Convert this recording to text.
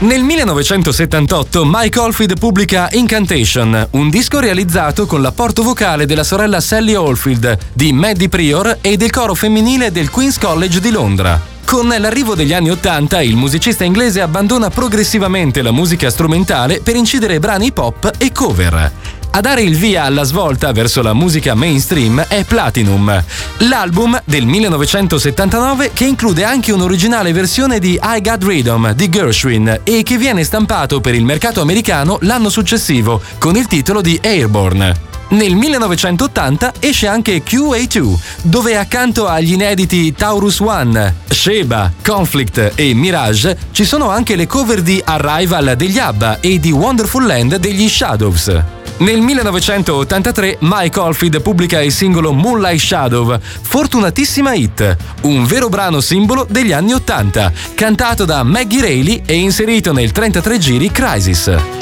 Nel 1978 Mike Oldfield pubblica Incantation, un disco realizzato con l'apporto vocale della sorella Sally Oldfield, di Maddie Prior e del coro femminile del Queen's College di Londra. Con l'arrivo degli anni '80 il musicista inglese abbandona progressivamente la musica strumentale per incidere brani pop e cover. A dare il via alla svolta verso la musica mainstream è Platinum, l'album del 1979 che include anche un'originale versione di I Got Rhythm di Gershwin e che viene stampato per il mercato americano l'anno successivo con il titolo di Airborne. Nel 1980 esce anche QA2, dove accanto agli inediti Taurus One, Sheba, Conflict e Mirage ci sono anche le cover di Arrival degli ABBA e di Wonderful Land degli Shadows. Nel 1983 Mike Oldfield pubblica il singolo Moonlight Shadow, fortunatissima hit, un vero brano simbolo degli anni '80, cantato da Maggie Reilly e inserito nel 33 giri Crisis.